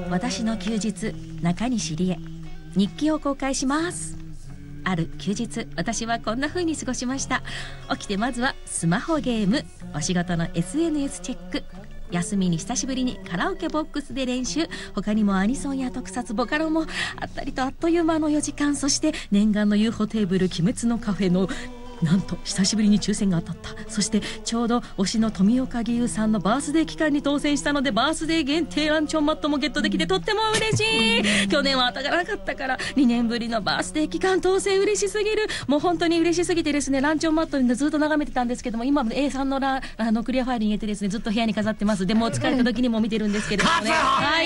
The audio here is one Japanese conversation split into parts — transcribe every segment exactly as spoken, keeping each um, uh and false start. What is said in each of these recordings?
私の休日中西理恵日記を公開します。ある休日、私はこんな風に過ごしました。起きてまずはスマホゲーム、お仕事の エスエヌエス チェック、休みに久しぶりにカラオケボックスで練習、他にもアニソンや特撮、ボカロもあったりと、あっという間のよじかん。そして念願の ユーフォ テーブル、鬼滅のカフェのなんと久しぶりに抽選が当たった。そしてちょうど推しの富岡義勇さんのバースデー期間に当選したので、バースデー限定ランチョンマットもゲットできてとっても嬉しい。去年は当たらなかったからにねんぶりのバースデー期間当選、嬉しすぎる。もう本当に嬉しすぎてですね、ランチョンマットでずっと眺めてたんですけども、今も エーさん のラあのクリアファイルに入れてですね、ずっと部屋に飾ってます。でも疲れた時にも見てるんですけれどもね。はい。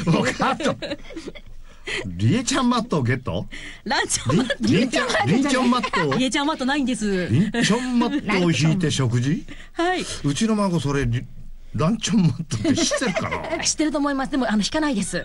リエちゃんマットをゲット。 ランチョンマット。 リエちゃんリエちゃんマット。 リエちゃんマットないんです。 リエちゃんマットを引いて食事。 はい。 うちの孫それランチョンマットって知ってるかな。 知ってると思います。でもあの引かないです。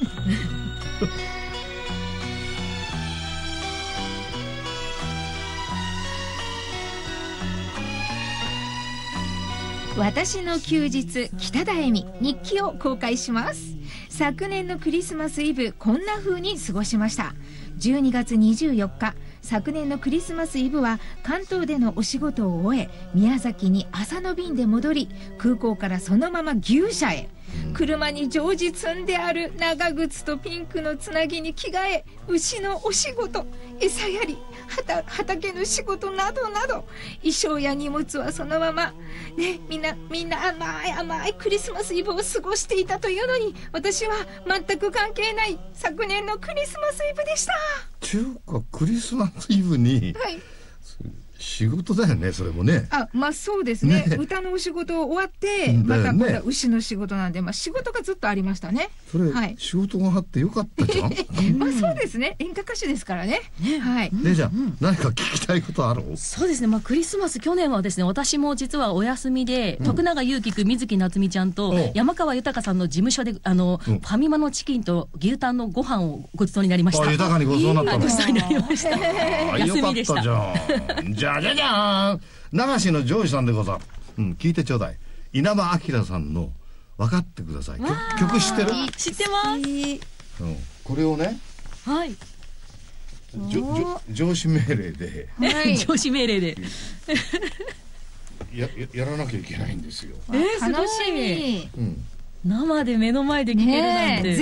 私の休日北田恵美日記を公開します。昨年のクリスマスイブこんな風に過ごしました。じゅうにがつにじゅうよっか、昨年のクリスマスイブは関東でのお仕事を終え、宮崎に朝の便で戻り、空港からそのまま牛舎へ。車に常時積んである長靴とピンクのつなぎに着替え、牛のお仕事、餌やり、畑の仕事などなど、衣装や荷物はそのままね、みんなみんな甘い甘いクリスマスイブを過ごしていたというのに、私は全く関係ない昨年のクリスマスイブでした。 ちゅうかクリスマスイブに、はい、仕事だよね、それもね。 あ、まあそうですね。ね、歌のお仕事終わって、ね、また今度は牛の仕事なんで、まあ仕事がずっとありましたね。 それ、はい、仕事があってよかったじゃん。 まあそうですね。演歌歌手ですからね。ね、はい。 で、じゃあ、うん、何か聞きたいことある？ そうですね。まあクリスマス去年はですね、私も実はお休みで、うん、徳永ゆうきくん、水木なつみちゃんと山川豊さんの事務所であの、うん、ファミマのチキンと牛タンのご飯をごちそうになりました。 あ、豊かにごちそうになったの。 ごちそうになりました。休みでした。 じゃん。じゃじゃじゃん。流しのジョージさんでござる。うん、聞いてちょうだい。稲葉明さんの分かってください。曲知ってる？ 知ってます。うん、 これをね。 はい。 じょ上司命令で。 はい。上司命令で。 ややらなきゃいけないんですよ。 えー、楽しみ。うん。生で目の前で聞けるなんて。